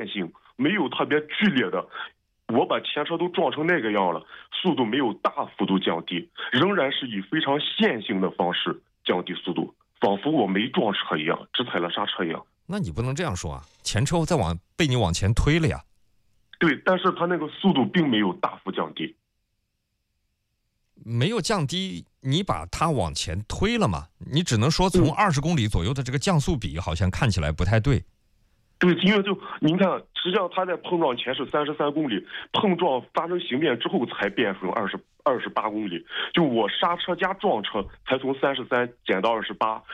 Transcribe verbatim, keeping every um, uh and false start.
线性，没有特别剧烈的。我把前车都撞成那个样了，速度没有大幅度降低，仍然是以非常线性的方式降低速度，仿佛我没撞车一样，只踩了刹车一样。 那你不能这样说啊，前车在往被你往前推了呀。 对，但是它那个速度并没有大幅降低。 没有降低，你把它往前推了嘛？你只能说从二十公里左右的这个降速比好像看起来不太对。 对，因为就您看，实际上它在碰撞前是三十三公里，碰撞发生形变之后才变成二十二十八公里。就我刹车加撞车才从三十三减到二十八，